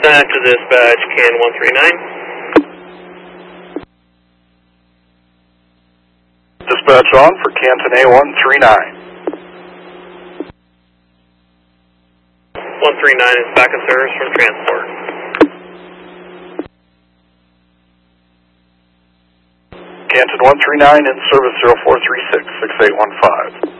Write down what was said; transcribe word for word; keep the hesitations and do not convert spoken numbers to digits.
Back to dispatch, Can one three nine. Dispatch on for Canton A one three nine. one three nine is back in service from transport. Canton one three nine in service zero four three six, six eight one five.